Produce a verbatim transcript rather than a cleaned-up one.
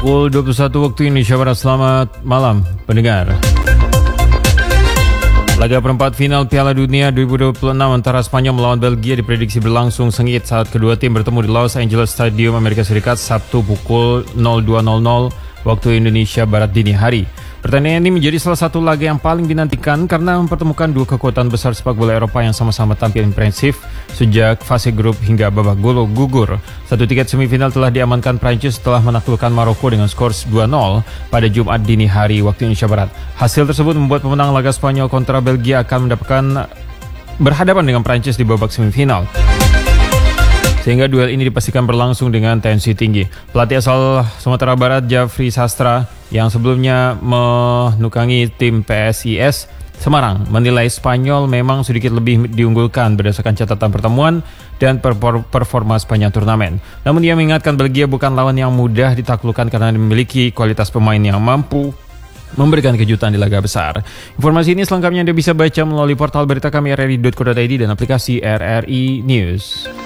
Pukul dua puluh satu waktu Indonesia Barat. Selamat malam pendengar. Laga perempat final Piala Dunia dua ribu dua puluh enam antara Spanyol melawan Belgia diprediksi berlangsung sengit saat kedua tim bertemu di Los Angeles Stadium, Amerika Serikat, Sabtu pukul dua waktu Indonesia Barat dini hari. Pertandingan ini menjadi salah satu laga yang paling dinantikan karena mempertemukan dua kekuatan besar sepak bola Eropa yang sama-sama tampil impresif sejak fase grup hingga babak golo gugur. Satu tiket semifinal telah diamankan Prancis setelah menaklukkan Maroko dengan skor dua nol pada Jumat dini hari waktu Indonesia Barat. Hasil tersebut membuat pemenang laga Spanyol kontra Belgia akan mendapatkan berhadapan dengan Prancis di babak semifinal, sehingga duel ini dipastikan berlangsung dengan tensi tinggi. Pelatih asal Sumatera Barat Jafri Sastra yang sebelumnya menukangi tim P S I S Semarang menilai Spanyol memang sedikit lebih diunggulkan berdasarkan catatan pertemuan dan performa sepanjang turnamen. Namun dia mengingatkan Belgia bukan lawan yang mudah ditaklukkan karena memiliki kualitas pemain yang mampu memberikan kejutan di laga besar. Informasi ini selengkapnya Anda bisa baca melalui portal berita kami r r i dot co dot i d dan aplikasi R R I News.